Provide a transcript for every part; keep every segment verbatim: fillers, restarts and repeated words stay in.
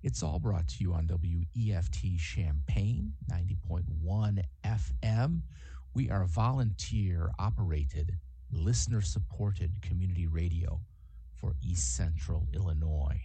It's all brought to you on W E F T Champaign, ninety point one F M. We are volunteer-operated, listener-supported community radio for East Central Illinois.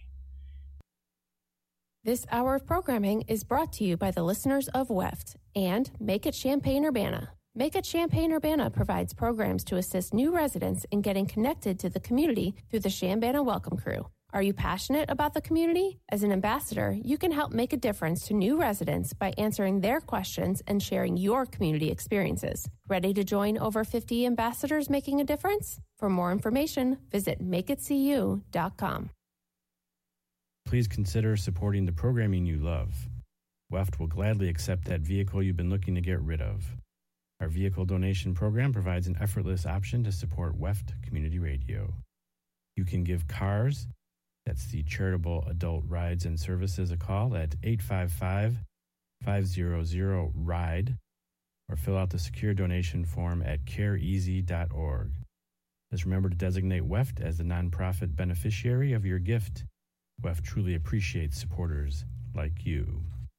This hour of programming is brought to you by the listeners of W E F T and Make It Champaign-Urbana. Make It Champaign-Urbana provides programs to assist new residents in getting connected to the community through the Chambana Welcome Crew. Are you passionate about the community? As an ambassador, you can help make a difference to new residents by answering their questions and sharing your community experiences. Ready to join over fifty ambassadors making a difference? For more information, visit make it c u dot com. Please consider supporting the programming you love. W E F T will gladly accept that vehicle you've been looking to get rid of. Our vehicle donation program provides an effortless option to support W E F T Community Radio. You can give CARS, that's the Charitable Adult Rides and Services, a call at eight five five, five hundred, RIDE or fill out the secure donation form at care easy dot org. Just remember to designate W E F T as the nonprofit beneficiary of your gift. W E F T truly appreciates supporters like you.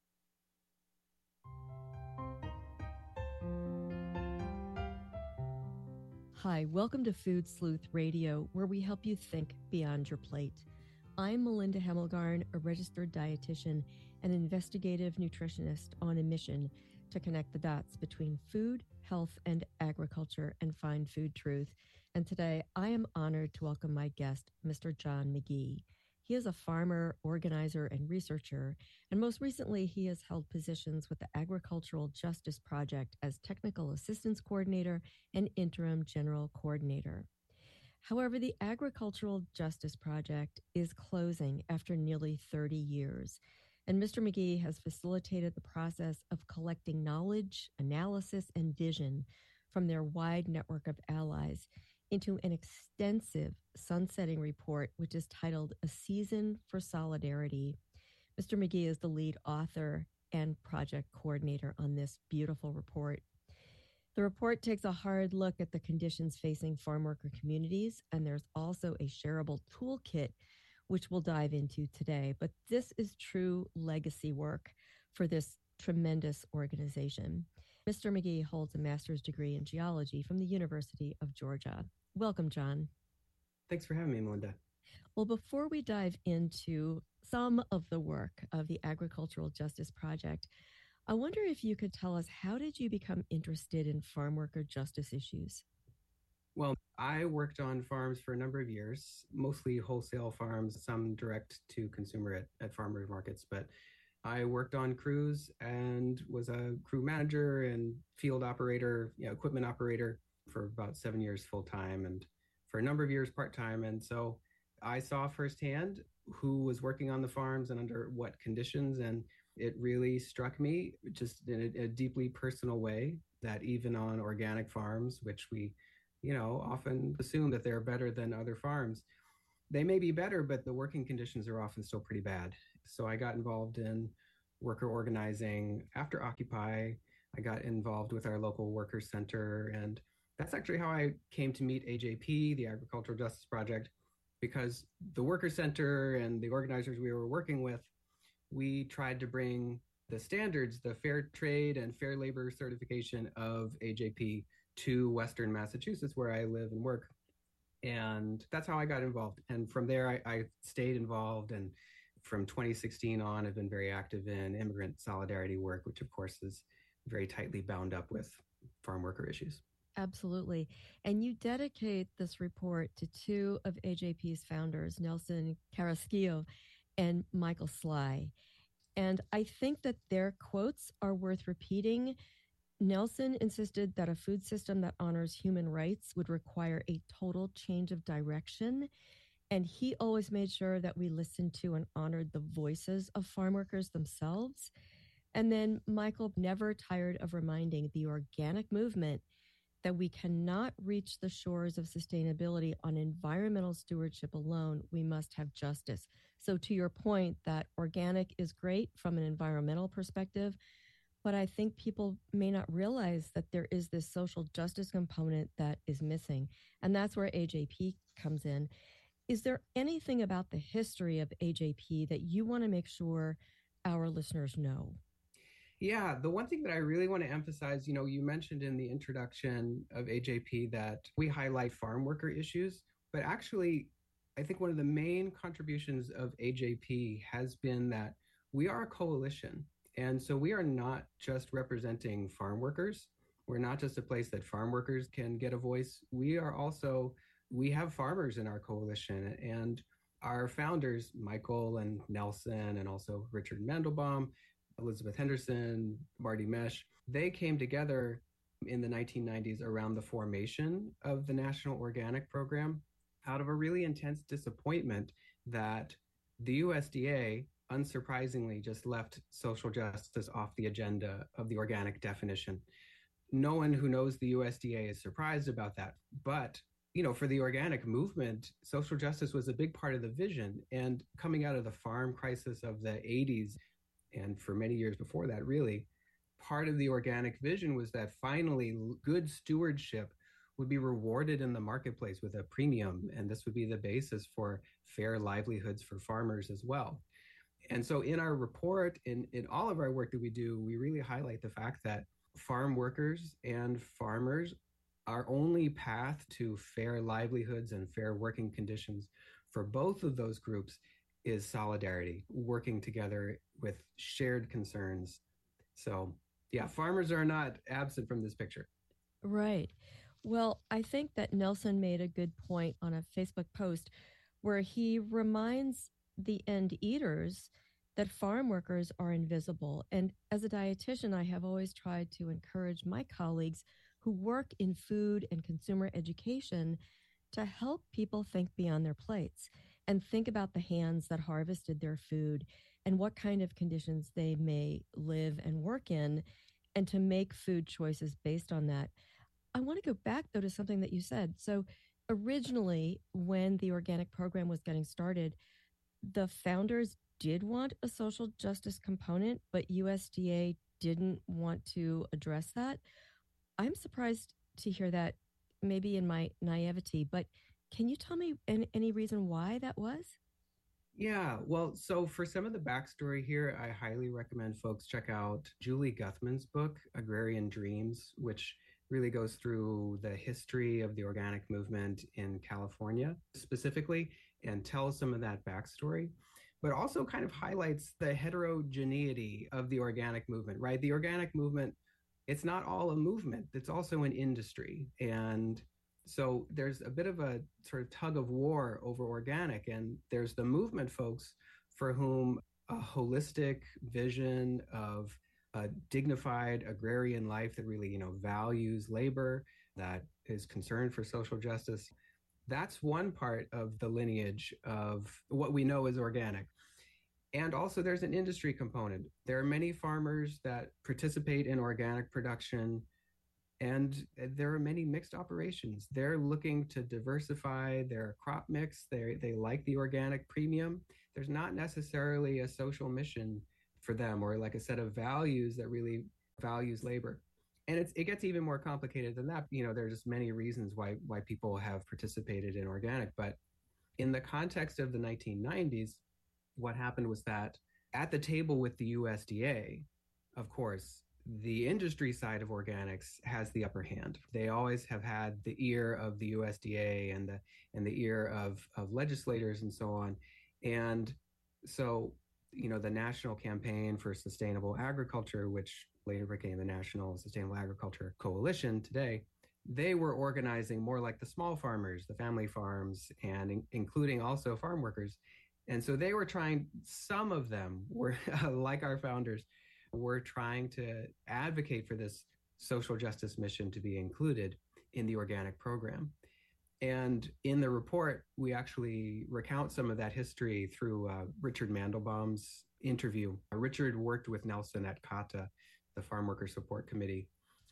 Hi, welcome to Food Sleuth Radio, where we help you think beyond your plate. I'm Melinda Hemmelgarn, a registered dietitian and investigative nutritionist on a mission to connect the dots between food, health, and agriculture and find food truth. And today I am honored to welcome my guest, Mister John McGee. He is a farmer, organizer, and researcher, and most recently he has held positions with the Agricultural Justice Project as Technical Assistance Coordinator and Interim General Coordinator. However, the Agricultural Justice Project is closing after nearly thirty years, and Mister McGee has facilitated the process of collecting knowledge, analysis, and vision from their wide network of allies into an extensive sunsetting report, which is titled A Season for Solidarity. Mister McGee is the lead author and project coordinator on this beautiful report. The report takes a hard look at the conditions facing farm worker communities, and there's also a shareable toolkit, which we'll dive into today. But this is true legacy work for this tremendous organization. Mister McGee holds a master's degree in geology from the University of Georgia. Welcome, John. Thanks for having me, Melinda. Well, before we dive into some of the work of the Agricultural Justice Project, I wonder if you could tell us, how did you become interested in farm worker justice issues? Well, I worked on farms for a number of years, mostly wholesale farms, some direct to consumer at, at farmers markets. But I worked on crews and was a crew manager and field operator, you know, equipment operator for about seven years full time and for a number of years part time. And so I saw firsthand who was working on the farms and under what conditions. And it really struck me just in a, a deeply personal way that even on organic farms, which we, you know, often assume that they're better than other farms, they may be better, but the working conditions are often still pretty bad. So I got involved in worker organizing after Occupy. I got involved with our local workers center. And that's actually how I came to meet A J P, the Agricultural Justice Project, because the workers center and the organizers we were working with, we tried to bring the standards, the fair trade and fair labor certification of A J P to Western Massachusetts, where I live and work. And that's how I got involved. And from there, I, I stayed involved. And from twenty sixteen on, I've been very active in immigrant solidarity work, which of course is very tightly bound up with farm worker issues. Absolutely. And you dedicate this report to two of A J P's founders, Nelson Carrasquillo and Michael Sly. And I think that their quotes are worth repeating. Nelson insisted that a food system that honors human rights would require a total change of direction. And he always made sure that we listened to and honored the voices of farm workers themselves. And then Michael never tired of reminding the organic movement that we cannot reach the shores of sustainability on environmental stewardship alone. We must have justice. So to your point that organic is great from an environmental perspective, but I think people may not realize that there is this social justice component that is missing. And that's where A J P comes in. Is there anything about the history of A J P that you want to make sure our listeners know? Yeah, the one thing that I really want to emphasize, you know, you mentioned in the introduction of A J P that we highlight farm worker issues, but actually, I think one of the main contributions of A J P has been that we are a coalition. And so we are not just representing farm workers. We're not just a place that farm workers can get a voice. We are also, we have farmers in our coalition, and our founders, Michael and Nelson, and also Richard Mandelbaum, Elizabeth Henderson, Marty Mesh, they came together in the nineteen nineties around the formation of the National Organic Program out of a really intense disappointment that the U S D A, unsurprisingly, just left social justice off the agenda of the organic definition. No one who knows the U S D A is surprised about that. But, you know, for the organic movement, social justice was a big part of the vision. And coming out of the farm crisis of the eighties, and for many years before that, really, part of the organic vision was that finally good stewardship would be rewarded in the marketplace with a premium. And this would be the basis for fair livelihoods for farmers as well. And so in our report, in, in all of our work that we do, we really highlight the fact that farm workers and farmers, our only path to fair livelihoods and fair working conditions for both of those groups is solidarity, working together with shared concerns. So yeah, farmers are not absent from this picture. Right. Well, I think that Nelson made a good point on a Facebook post where he reminds the end eaters that farm workers are invisible. And as a dietitian, I have always tried to encourage my colleagues who work in food and consumer education to help people think beyond their plates and think about the hands that harvested their food and what kind of conditions they may live and work in, and to make food choices based on that. I want to go back, though, to something that you said. So originally, when the organic program was getting started, the founders did want a social justice component, but U S D A didn't want to address that. I'm surprised to hear that, maybe in my naivety, but can you tell me any, any reason why that was? Yeah, well, so for some of the backstory here, I highly recommend folks check out Julie Guthman's book, Agrarian Dreams, which really goes through the history of the organic movement in California specifically and tells some of that backstory, but also kind of highlights the heterogeneity of the organic movement, right? The organic movement, it's not all a movement, it's also an industry. And so there's a bit of a sort of tug of war over organic, and there's the movement folks for whom a holistic vision of a dignified agrarian life that really, you know, values labor, that is concerned for social justice. That's one part of the lineage of what we know as organic. And also there's an industry component. There are many farmers that participate in organic production, and there are many mixed operations. They're looking to diversify their crop mix. They they like the organic premium. There's not necessarily a social mission for them, or like a set of values that really values labor. And it's, it gets even more complicated than that. You know, there's just many reasons why why people have participated in organic. But in the context of the nineteen nineties, what happened was that at the table with the U S D A, of course, the industry side of organics has the upper hand. They always have had the ear of the U S D A and the and the ear of, of legislators and so on. And so, you know, the National Campaign for Sustainable Agriculture, which later became the National Sustainable Agriculture Coalition today, they were organizing more like the small farmers, the family farms, and in, including also farm workers. And so they were trying, some of them were like our founders, were trying to advocate for this social justice mission to be included in the organic program. And in the report, we actually recount some of that history through uh, Richard Mandelbaum's interview. Uh, Richard worked with Nelson at CATA, the Farm Worker Support Committee.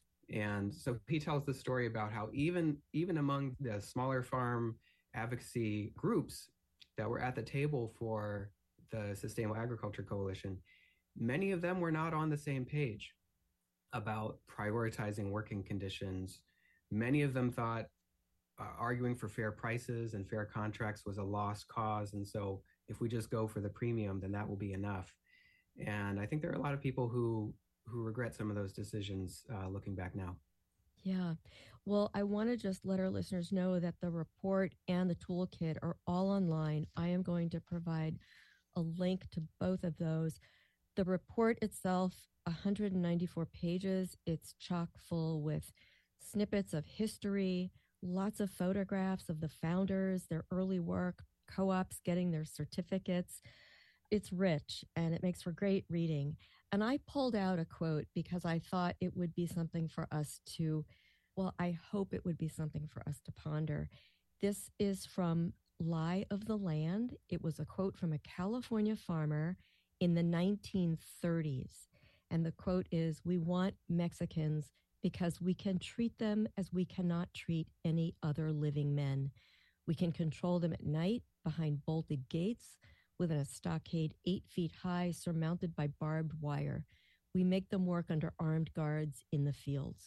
And so he tells the story about how even, even among the smaller farm advocacy groups that were at the table for the Sustainable Agriculture Coalition, many of them were not on the same page about prioritizing working conditions. Many of them thought uh, arguing for fair prices and fair contracts was a lost cause. And so if we just go for the premium, then that will be enough. And I think there are a lot of people who who regret some of those decisions uh, looking back now. Yeah. Well, I want to just let our listeners know that the report and the toolkit are all online. I am going to provide a link to both of those. The report itself, one hundred ninety-four pages. It's chock full with snippets of history, lots of photographs of the founders, their early work, co-ops getting their certificates. It's rich and it makes for great reading. And I pulled out a quote because I thought it would be something for us to, well, I hope it would be something for us to ponder. This is from Lie of the Land. It was a quote from a California farmer in the nineteen thirties. And the quote is, "We want Mexicans because we can treat them as we cannot treat any other living men. We can control them at night behind bolted gates within a stockade eight feet high surmounted by barbed wire. We make them work under armed guards in the fields."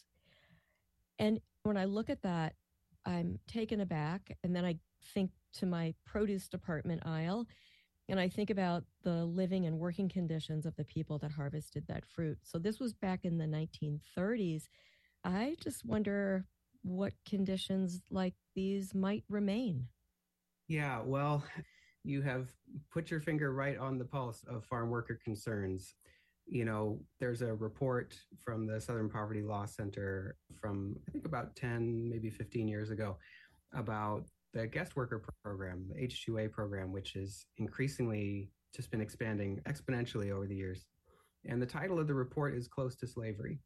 And when I look at that, I'm taken aback. And then I think to my produce department aisle, and I think about the living and working conditions of the people that harvested that fruit. So this was back in the nineteen thirties. I just wonder what conditions like these might remain. Yeah, well, you have put your finger right on the pulse of farm worker concerns. You know, there's a report from the Southern Poverty Law Center from, I think, about ten, maybe fifteen years ago about the guest worker program, the H two A program, which is increasingly just been expanding exponentially over the years. And the title of the report is Close to Slavery.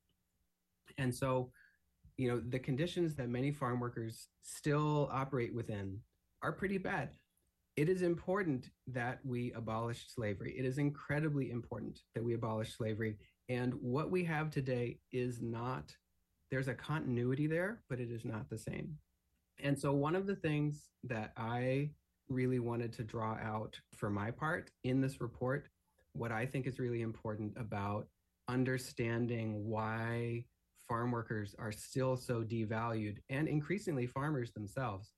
And so, you know, the conditions that many farm workers still operate within are pretty bad. It is important that we abolish slavery. It is incredibly important that we abolish slavery. And what we have today is not, there's a continuity there, but it is not the same. And so one of the things that I really wanted to draw out for my part in this report, what I think is really important about understanding why farm workers are still so devalued, and increasingly farmers themselves,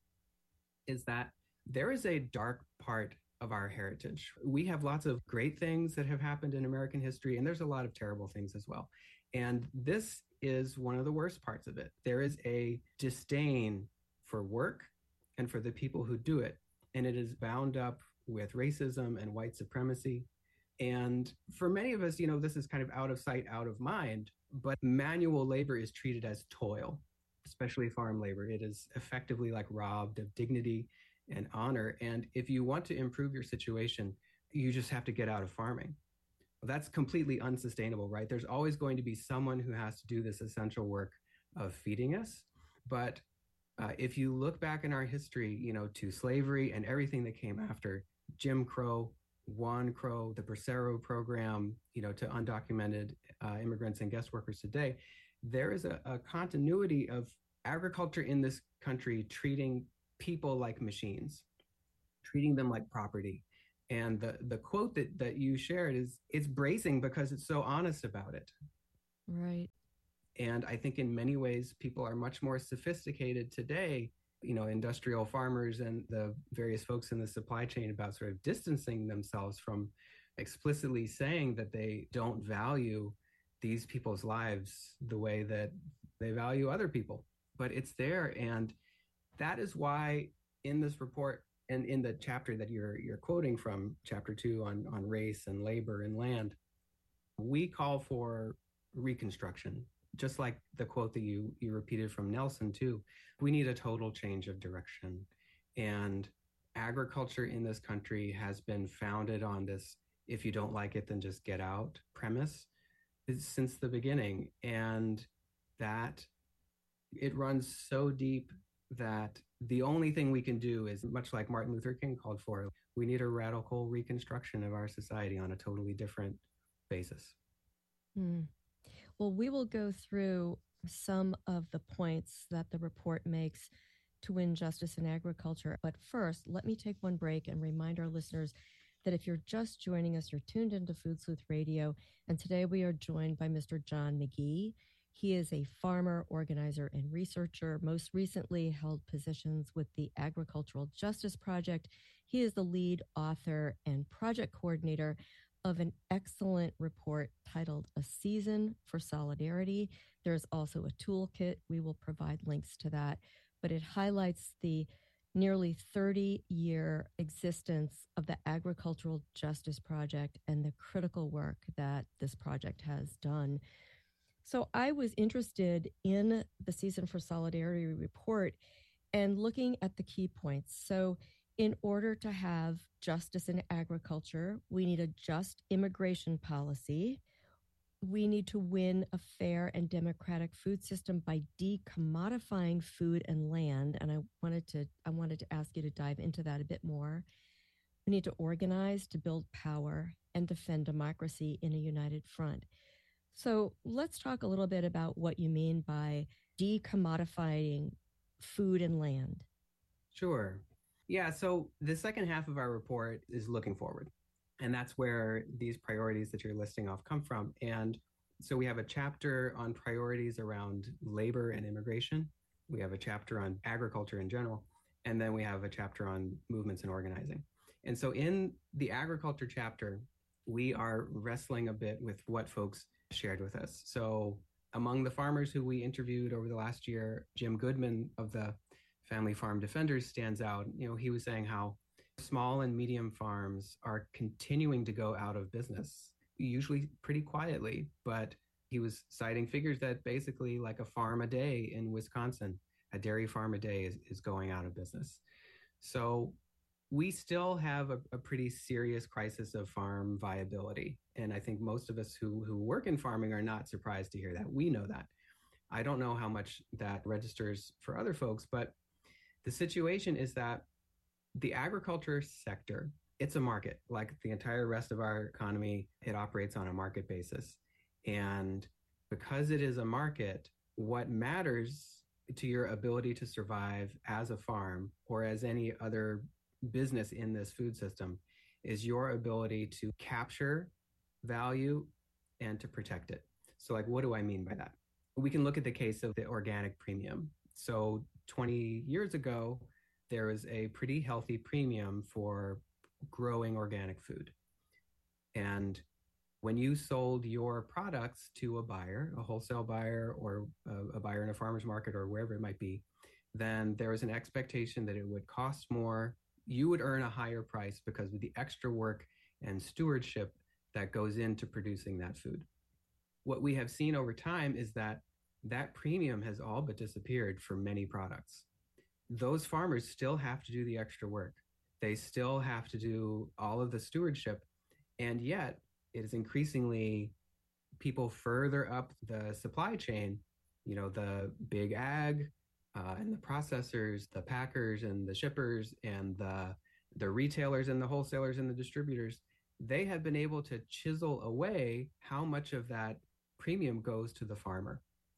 is that there is a dark part of our heritage. We have lots of great things that have happened in American history, and there's a lot of terrible things as well. And this is one of the worst parts of it. There is a disdain for work and for the people who do it. And it is bound up with racism and white supremacy. And for many of us, you know, this is kind of out of sight, out of mind, but manual labor is treated as toil, especially farm labor. It is effectively like robbed of dignity and honor. And if you want to improve your situation, you just have to get out of farming. That's completely unsustainable, right? There's always going to be someone who has to do this essential work of feeding us. But uh, if you look back in our history, you know, to slavery and everything that came after, Jim Crow, Juan Crow, the Bracero program, you know, to undocumented uh, immigrants and guest workers today, there is a, a continuity of agriculture in this country treating people like machines, treating them like property. And the, the quote that, that you shared is, it's bracing because it's so honest about it. Right. And I think in many ways, people are much more sophisticated today, you know, industrial farmers and the various folks in the supply chain, about sort of distancing themselves from explicitly saying that they don't value these people's lives the way that they value other people. But it's there. And that is why in this report and in the chapter that you're you're quoting from, chapter two on, on race and labor and land, we call for reconstruction. Just like the quote that you you repeated from Nelson too, we need a total change of direction. And agriculture in this country has been founded on this, if you don't like it, then just get out premise since the beginning. And that it runs so deep that the only thing we can do is, much like Martin Luther King called for, we need a radical reconstruction of our society on a totally different basis. Hmm. Well, we will go through some of the points that the report makes to win justice in agriculture. But first, let me take one break and remind our listeners that if you're just joining us, you're tuned into Food Sleuth Radio. And today we are joined by Mister John McGee. He is a farmer, organizer, and researcher, most recently held positions with the Agricultural Justice Project. He is the lead author and project coordinator of an excellent report titled A Season for Solidarity. There's also a toolkit. We will provide links to that, but it highlights the nearly thirty-year existence of the Agricultural Justice Project and the critical work that this project has done. So I was interested in the Season for Solidarity report and looking at the key points. So in order to have justice in agriculture, we need a just immigration policy. We need to win a fair and democratic food system by decommodifying food and land. And I wanted to I wanted to ask you to dive into that a bit more. We need to organize to build power and defend democracy in a united front. So let's talk a little bit about what you mean by decommodifying food and land. Sure. Yeah, so the second half of our report is looking forward. And that's where these priorities that you're listing off come from. And so we have a chapter on priorities around labor and immigration. We have a chapter on agriculture in general. And then we have a chapter on movements and organizing. And so in the agriculture chapter, we are wrestling a bit with what folks shared with us. So among the farmers who we interviewed over the last year, Jim Goodman of the Family Farm Defenders stands out. You know, he was saying how small and medium farms are continuing to go out of business, usually pretty quietly, but he was citing figures that basically like a farm a day in Wisconsin, a dairy farm a day is, is going out of business. So we still have a, a pretty serious crisis of farm viability. And I think most of us who, who work in farming are not surprised to hear that. We know that. I don't know how much that registers for other folks, but the situation is that the agriculture sector, it's a market. Like the entire rest of our economy, it operates on a market basis. And because it is a market, what matters to your ability to survive as a farm or as any other business in this food system is your ability to capture value and to protect it. So like, what do I mean by that? We can look at the case of the organic premium. So twenty years ago, there was a pretty healthy premium for growing organic food. And when you sold your products to a buyer, a wholesale buyer or a, a buyer in a farmer's market or wherever it might be, then there was an expectation that it would cost more. You would earn a higher price because of the extra work and stewardship that goes into producing that food. What we have seen over time is that that premium has all but disappeared for many products. Those farmers still have to do the extra work. They still have to do all of the stewardship. And yet it is increasingly people further up the supply chain, you know, the big ag uh, and the processors, the packers and the shippers and the, the retailers and the wholesalers and the distributors, they have been able to chisel away how much of that premium goes to the farmer.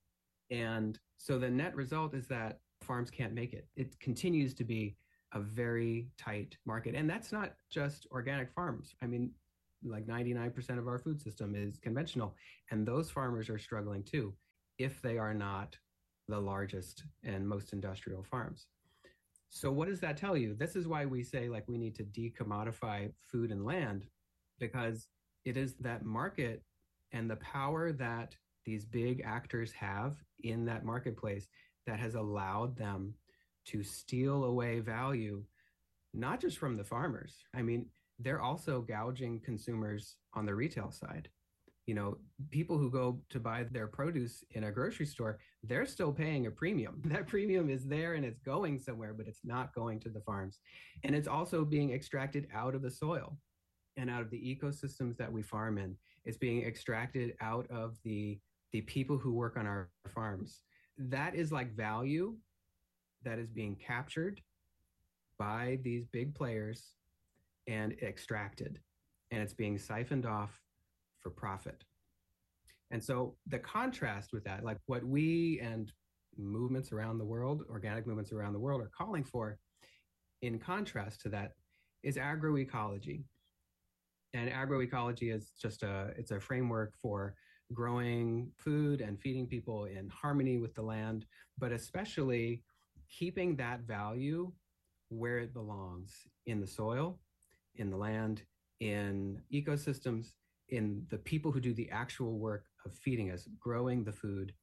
And so the net result is that farms can't make it. It continues to be a very tight market. And that's not just organic farms. I mean, like ninety-nine percent of our food system is conventional. And those farmers are struggling too, if they are not the largest and most industrial farms. So what does that tell you? This is why we say like we need to decommodify food and land, because it is that market and the power that these big actors have in that marketplace that has allowed them to steal away value, not just from the farmers. I mean, they're also gouging consumers on the retail side. You know, people who go to buy their produce in a grocery store, they're still paying a premium. That premium is there and it's going somewhere, but it's not going to the farms. And it's also being extracted out of the soil and out of the ecosystems that we farm in. It's being extracted out of the, the people who work on our farms. That is like value that is being captured by these big players and extracted, and it's being siphoned off for profit. And so the contrast with that, like what we and movements around the world, organic movements around the world are calling for, in contrast to that, is agroecology. And agroecology is just a, it's a framework for growing food and feeding people in harmony with the land, but especially keeping that value where it belongs, in the soil, in the land, in ecosystems, in the people who do the actual work of feeding us, growing the food.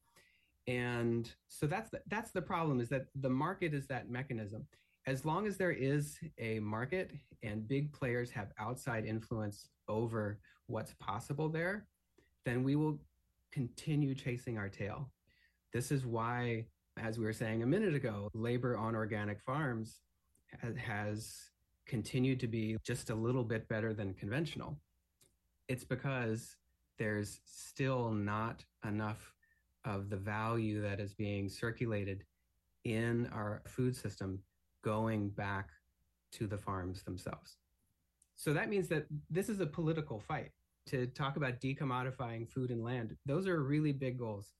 And so that's the, that's the problem, is that the market is that mechanism. As long as there is a market and big players have outside influence over what's possible there, then we will continue chasing our tail. This is why, as we were saying a minute ago, labor on organic farms has continued to be just a little bit better than conventional. It's because there's still not enough of the value that is being circulated in our food system going back to the farms themselves. So that means that this is a political fight. To talk about decommodifying food and land, those are really big goals.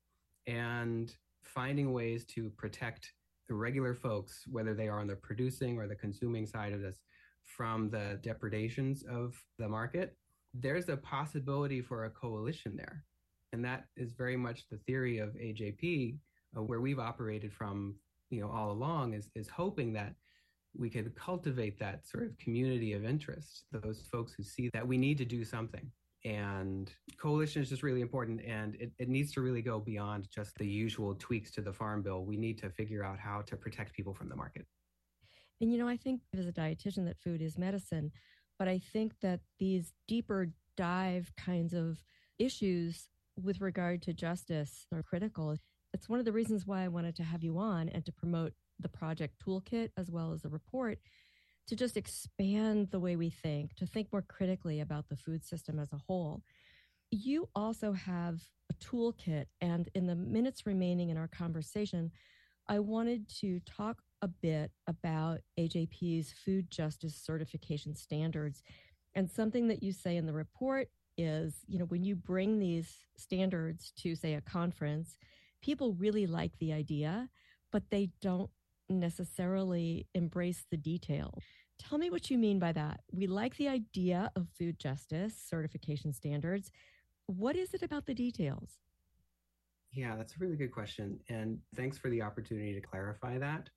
And finding ways to protect the regular folks, whether they are on the producing or the consuming side of this, from the depredations of the market, there's a possibility for a coalition there. And that is very much the theory of A J P, uh, where we've operated from, you know, all along, is, is hoping that we could cultivate that sort of community of interest, those folks who see that we need to do something. And coalition is just really important, and it, it needs to really go beyond just the usual tweaks to the Farm Bill. We need to figure out how to protect people from the market. And, you know, I think as a dietitian that food is medicine, but I think that these deeper dive kinds of issues with regard to justice are critical. It's one of the reasons why I wanted to have you on and to promote the project toolkit as well as the report, to just expand the way we think, to think more critically about the food system as a whole. You also have a toolkit, and in the minutes remaining in our conversation, I wanted to talk a bit about A J P's food justice certification standards. And something that you say in the report is, you know, when you bring these standards to, say, a conference, people really like the idea, but they don't necessarily embrace the detail. Tell me what you mean by that. We like the idea of food justice certification standards. What is it about the details? Yeah, that's a really good question. And thanks for the opportunity to clarify that.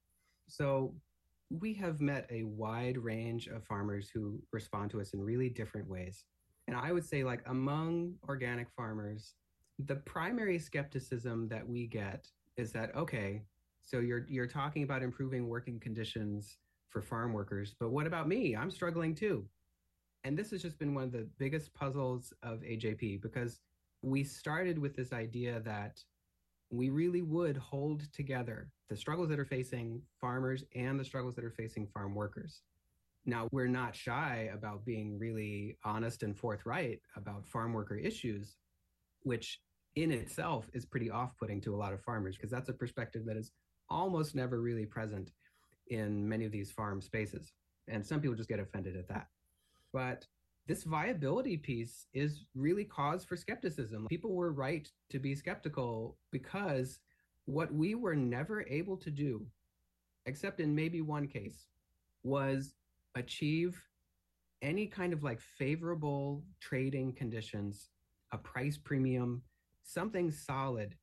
So we have met a wide range of farmers who respond to us in really different ways. And I would say, like, among organic farmers, the primary skepticism that we get is that, okay, so you're you're talking about improving working conditions for farm workers, but what about me? I'm struggling too. And this has just been one of the biggest puzzles of A J P, because we started with this idea that we really would hold together the struggles that are facing farmers and the struggles that are facing farm workers. Now, we're not shy about being really honest and forthright about farm worker issues, which in itself is pretty off-putting to a lot of farmers, because that's a perspective that is almost never really present in many of these farm spaces. And some people just get offended at that. But this viability piece is really cause for skepticism. People were right to be skeptical, because what we were never able to do, except in maybe one case, was achieve any kind of like favorable trading conditions, a price premium, something solid